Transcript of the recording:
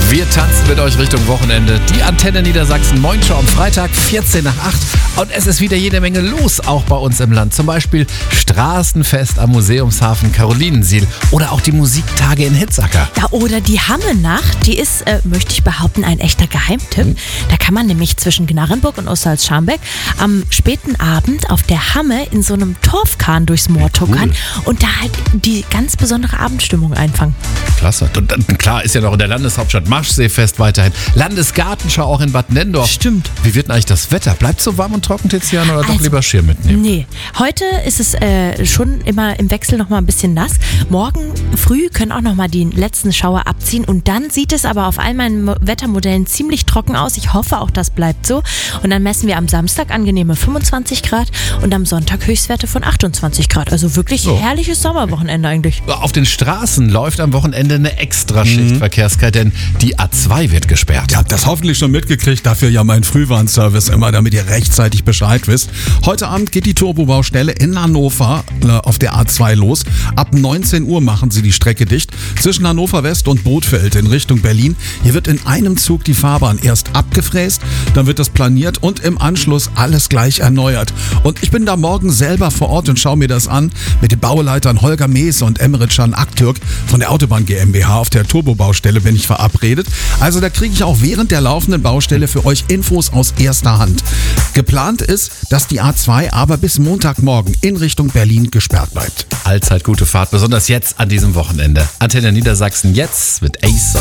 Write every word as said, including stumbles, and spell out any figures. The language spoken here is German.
Wir tanzen mit euch Richtung Wochenende. Die Antenne Niedersachsen Morningshow am Freitag, vierzehn nach acht. Und es ist wieder jede Menge los, auch bei uns im Land. Zum Beispiel Straßenfest am Museumshafen Karolinensiel oder auch die Musiktage in Hitzacker. Ja, oder die Hamme-Nacht, die ist, äh, möchte ich behaupten, ein echter Geheimtipp. Mhm. Da kann man nämlich zwischen Gnarrenburg und Osterholz-Scharmbeck am späten Abend auf der Hamme in so einem Torfkahn durchs Moor tuckern cool. und da halt die ganz besondere Abendstimmung einfangen. Klasse. Und dann, klar, ist ja noch in der Landeshauptstadt Maschseefest weiterhin. Landesgartenschau auch in Bad Nenndorf. Stimmt. Wie wird denn eigentlich das Wetter? Bleibt so warm und trocken, Tiziana, oder also, doch lieber Schirm mitnehmen? Nee. Heute ist es äh, schon immer im Wechsel noch mal ein bisschen nass. Morgen früh können auch noch mal die letzten Schauer abziehen und dann sieht es aber auf all meinen Wettermodellen ziemlich trocken aus. Ich hoffe auch, das bleibt so. Und dann messen wir am Samstag angenehme fünfundzwanzig Grad und am Sonntag Höchstwerte von achtundzwanzig Grad. Also wirklich so. Herrliches Sommerwochenende eigentlich. Auf den Straßen läuft am Wochenende eine Extraschicht mhm. Verkehrskette, denn die A zwei wird gesperrt. Ihr habt das hoffentlich schon mitgekriegt, dafür ja mein Frühwarnservice immer, damit ihr rechtzeitig Bescheid wisst. Heute Abend geht die Turbobaustelle in Hannover äh, auf der A zwei los. Ab neunzehn Uhr machen sie die Strecke dicht. Zwischen Hannover West und Bothfeld in Richtung Berlin. Hier wird in einem Zug die Fahrbahn erst abgefräst, dann wird das planiert und im Anschluss alles gleich erneuert. Und ich bin da morgen selber vor Ort und schaue mir das an mit den Bauleitern Holger Mees und Emre Can Aktürk von der Autobahn GmbH. Auf der Turbobaustelle bin ich verabredet. Also da kriege ich auch während der laufenden Baustelle für euch Infos aus erster Hand. Geplant ist, dass die A zwei aber bis Montagmorgen in Richtung Berlin gesperrt bleibt. Allzeit gute Fahrt, besonders jetzt an diesem Wochenende. Antenne Niedersachsen jetzt mit Ace.